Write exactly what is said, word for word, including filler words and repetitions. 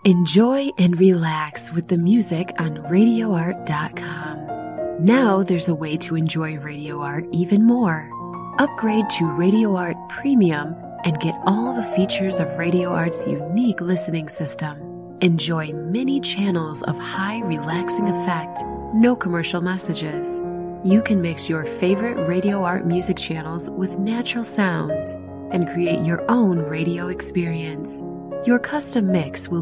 Enjoy and relax with the music on radio art dot com. Now there's a way to enjoy Radio Art even more. Upgrade to Radio Art Premium and get all the features of Radio Art's unique listening system. Enjoy many channels of high relaxing effect, no commercial messages. You can mix your favorite Radio Art music channels with natural sounds and create your own radio experience. Your custom mix will